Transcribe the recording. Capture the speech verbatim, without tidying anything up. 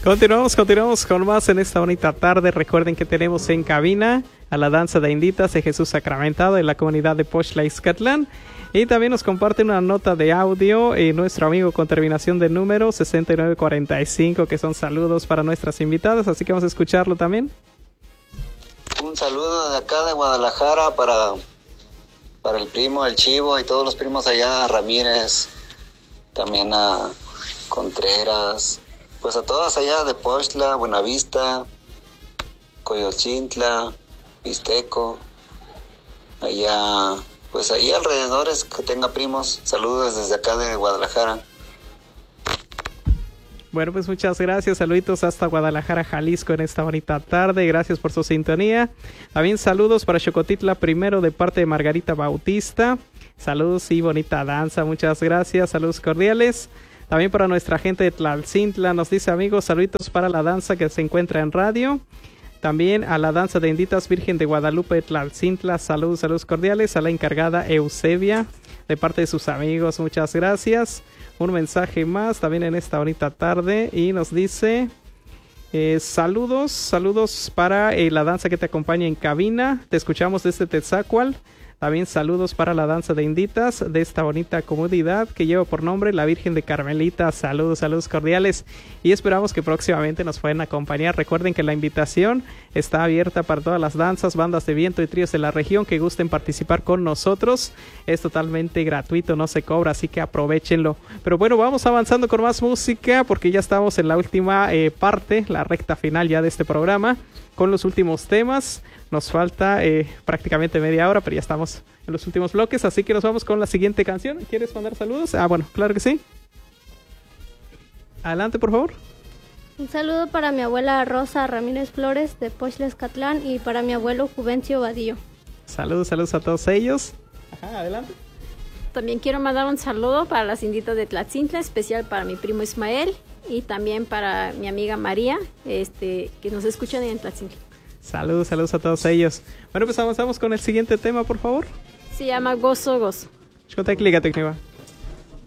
Continuamos, continuamos con más en esta bonita tarde. Recuerden que tenemos en cabina a la danza de Inditas de Jesús Sacramentado en la comunidad de Poxtla, Ixcatlán. Y también nos comparte una nota de audio eh, nuestro amigo con terminación de número sesenta y nueve cuarenta y cinco, que son saludos para nuestras invitadas, así que vamos a escucharlo también. Un saludo de acá de Guadalajara para, para el primo, el Chivo y todos los primos allá, a Ramírez, también a Contreras, pues a todas allá de Poxtla, Buenavista, Coyochintla, Mixteco, allá, pues ahí alrededores que tenga primos. Saludos desde acá de Guadalajara. Bueno, pues muchas gracias, saluditos hasta Guadalajara, Jalisco en esta bonita tarde, gracias por su sintonía. También saludos para Xocotitla primero de parte de Margarita Bautista, saludos y bonita danza, muchas gracias, saludos cordiales. También para nuestra gente de Tlalcintla, nos dice amigos, saluditos para la danza que se encuentra en radio. También a la danza de Inditas Virgen de Guadalupe de Tlalcintla, saludos, saludos cordiales. A la encargada Eusebia, de parte de sus amigos, muchas gracias. Un mensaje más también en esta bonita tarde y nos dice eh, saludos, saludos para eh, la danza que te acompaña en cabina. Te escuchamos desde Tetzacual. También saludos para la danza de Inditas de esta bonita comunidad que lleva por nombre la Virgen de Carmelita. Saludos, saludos cordiales y esperamos que próximamente nos puedan acompañar. Recuerden que la invitación está abierta para todas las danzas, bandas de viento y tríos de la región que gusten participar con nosotros. Es totalmente gratuito, no se cobra, así que aprovechenlo. Pero bueno, vamos avanzando con más música porque ya estamos en la última eh, parte, la recta final ya de este programa, con los últimos temas. Nos falta eh, prácticamente media hora, pero ya estamos en los últimos bloques, así que nos vamos con la siguiente canción. ¿Quieres mandar saludos? Ah, bueno, claro que sí. Adelante, por favor. Un saludo para mi abuela Rosa Ramírez Flores de Poxtla, Ixcatlán, y para mi abuelo Juvencio Vadillo. Saludos, saludos a todos ellos. Ajá, adelante. También quiero mandar un saludo para las inditas de Tlalcintla, especial para mi primo Ismael y también para mi amiga María, este, que nos escuchan en Tlalcintla. Saludos, saludos a todos ellos. Bueno, pues avanzamos con el siguiente tema, por favor. Se llama Gozo, Gozo. Xcontecliga, Tecniva.